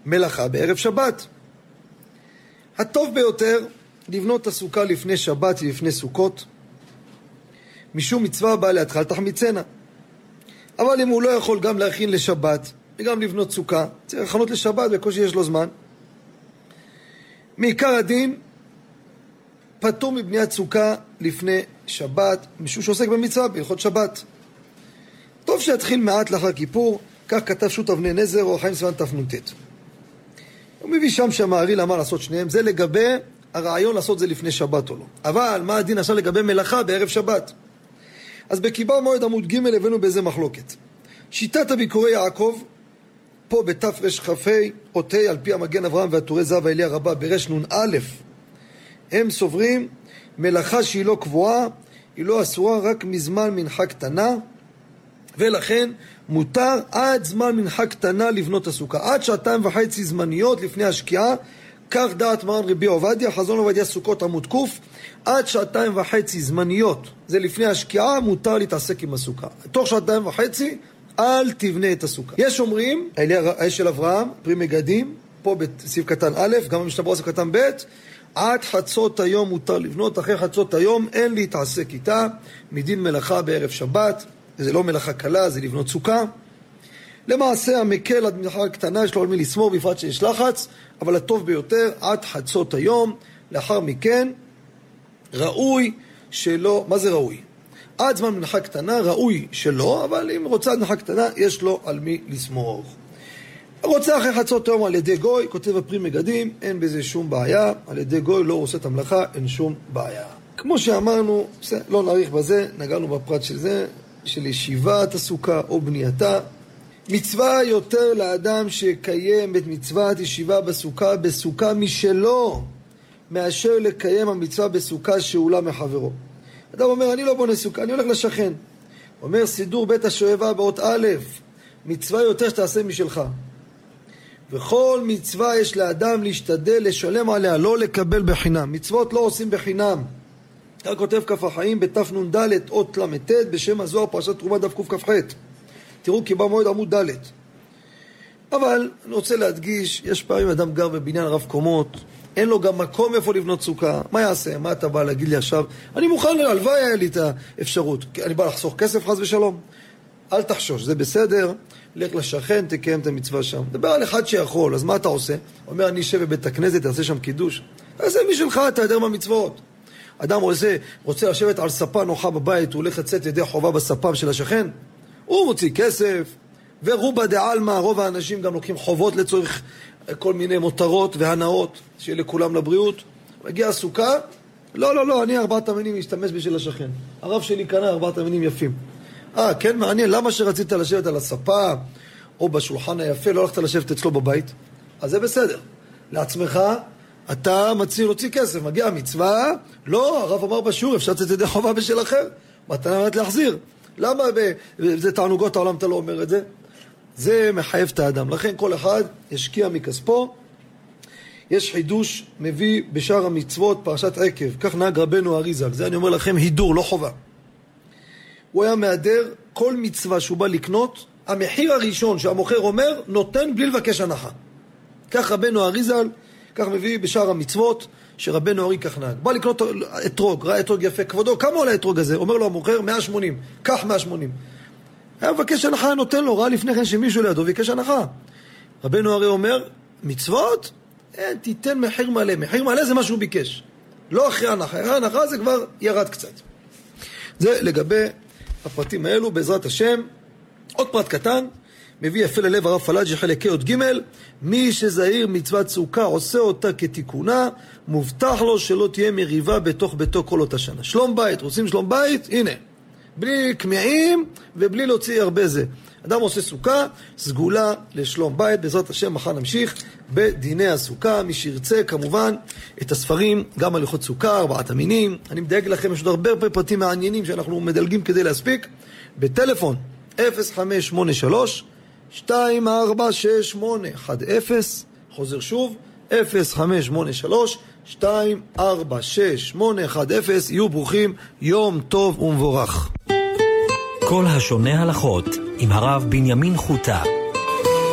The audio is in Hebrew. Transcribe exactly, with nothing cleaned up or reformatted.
מלאכה בערב שבת. הטוב ביותר לבנות את הסוכה לפני שבת ולפני סוכות, משום מצווה באה להתחל תחמיצנה. אבל אם הוא לא יכול גם להכין לשבת וגם לבנות סוכה, צריך להכנות לשבת בקושי יש לו זמן, מעיקר הדין פטור מבניית סוכה לפני שבת, משום שעוסק במצווה בהלכות שבת. טוב שיתחיל מעט לאחר כיפור, כך כתב שו"ת אבני נזר או חיים סימן תנ"ט. הוא מביא שם שהמהרי"ל אמר לעשות שניהם, זה לגבי הרעיון לעשות זה לפני שבת או לא. אבל מה הדין עכשיו לגבי מלאכה בערב שבת? אז בקיבה מועד עמוד ג' הבאנו באיזה מחלוקת. שיטת הביקורי יעקב, פה בתרכ"ה או ת' על פי המגן אברהם והטורי זהב האליה רבה ברש נון א', הם סוברים מלאכה שהיא לא קבועה, היא לא אסורה רק מזמן מנחה קטנה, ולכן מותר עד זמן מנחה קטנה לבנות הסוכה, עד שעתיים וחצי זמניות לפני השקיעה, כך דעת מרן רבי עובדיה, חזון עובדיה סוכות עמוד קוף, עד שעתיים וחצי זמניות, זה לפני השקיעה, מותר להתעסק עם הסוכה. תוך שעתיים וחצי, אל תבנה את הסוכה. יש אומרים, האש של אברהם, פרי מגדים, פה בסעיף קטן א', גם במשנה סעיף קטן ב', עד חצות היום מותר לבנות, אחרי חצות היום אין להתעסק איתה, מדין מלאכה בערב שבת, זה לא מלאכה קלה, זה לבנות סוכה. למעשה המקל עד מלאכה קטנה, יש לו על מי לסמור, בפרט שיש לחץ, אבל הטוב ביותר עד חצות היום, לאחר מכן ראוי שלא, מה זה ראוי? עד זמן מנחה קטנה ראוי שלא, אבל אם רוצה עד מנחה קטנה יש לו על מי לסמור. רוצה אחרי חצות היום על ידי גוי, כותב הפרי מגדים, אין בזה שום בעיה, על ידי גוי לא עושה את המלאכה, אין שום בעיה. כמו שאמרנו, לא נאריך בזה, נגענו בפרט של זה, של ישיבת הסוכה או בנייתה. מצווה יותר לאדם שקיים את מצוות ישיבה בסוכה, בסוכה משלו, מאשר לקיים המצווה בסוכה שאולה מחברו. אדם אומר, אני לא בונה סוכה, אני הולך לשכן. אומר, סידור בית השואבה באות א', מצווה יותר שתעשה משלך. וכל מצווה יש לאדם להשתדל לשלם עליה, לא לקבל בחינם. מצוות לא עושים בחינם. כך כותב כף החיים בתנ"ד אות למ"ט בשם הזוהר פרשת תרומה דף קכ"ח. תראו כי במועד עמוד ד'. אבל אני רוצה להדגיש, יש פעמים אדם גר בבניין רב קומות, אין לו גם מקום איפה לבנות סוכה, מה יעשה? מה אתה בא להגיד לי עכשיו? אני מוכן, הלוואי היה לי את האפשרות, אני בא לחסוך כסף חס ושלום. אל תחשוש, זה בסדר, לך לשכן, תקיים את המצווה שם. דבר על אחד שיכול, אז מה אתה עושה? אומר, אני אשב בבית הכנסת, תעשה שם קידוש. תעשה משלך, אתה יודע מה מצוות. אדם רוצה, רוצה לשבת על ספה נוחה בבית, הוא הולך לצאת ידי חובה בספה של השכן, הוא מוציא כסף, ורובה דעלמא, רוב האנשים גם לוקחים חובות לצורך כל מיני מותרות והנאות, שיהיה לכולם לבריאות. מגיע הסוכה, לא, לא, לא, אני ארבעת המינים משתמש בשביל השכן. הרב שלי קנה ארבעת המינים יפים. אה, כן, מעניין, למה שרצית לשבת על הספה, או בשולחן היפה, לא הלכת לשבת אצלו בבית? אז זה בסדר. לעצמך, אתה מציע להוציא כסף, מגיע המצווה, לא, הרב אמר בשיעור, אפשר לצאת ידי חובה בשביל אחר, מתנה אמרת להחזיר. למה זה תענוגות העולם אתה לא אומר את זה? זה מחייב את האדם. לכן כל אחד ישקיע מכספו. יש חידוש מביא בשאר המצוות פרשת עקב, כך נהג רבנו אריזל. זה אני אומר לכם הידור, לא חובה. הוא היה מהדר כל מצווה שהוא בא לקנות, המחיר הראשון שהמוכר אומר נותן בלי לבקש הנחה. כך רבנו אריזל, כך מביא בשאר המצוות שרבנו ארי כך נהג. בא לקנות אתרוג, ראה אתרוג יפה, כבודו, כמה עולה האתרוג הזה? אומר לו המוכר מאה ושמונים, כך מאה ושמונים. היה מבקש הנחה, נותן לו, ראה לפני כן שמישהו לידו ביקש הנחה. רבנו ארי אומר, מצוות? אין, תיתן מחיר מלא. מחיר מלא זה מה שהוא ביקש. לא אחרי הנחה. אחרי הנחה זה כבר ירד קצת. זה לגבי הפרטים האלו, בעזרת השם. עוד פרט קטן, מביא יפה ללב הרב פלאג'י חלקי עוד ג' מי שזהיר מצוות סוכה עושה אותה כתיקונה, מובטח לו שלא תהיה מריבה בתוך ביתו כל אותה שנה. שלום בית, רוצים שלום בית? הנה. בלי כמעים ובלי להוציא הרבה זה. אדם עושה סוכה, סגולה לשלום בית. בעזרת השם מחר נמשיך בדיני הסוכה. מי שירצה כמובן את הספרים, גם הלכות סוכה, ארבעת המינים. אני מדייק לכם, יש עוד הרבה פרטים מעניינים שאנחנו מדלגים כדי להספיק. בטלפון אפס חמש שמונה שלוש שתיים ארבע שש שמונה אחת אפס, חוזר שוב אפס חמש שמונה שלוש שתיים ארבע שש שמונה אחת אפס. יהיו ברוכים, יום טוב ומבורך. כל השונה הלכות עם הרב בנימין חוטה.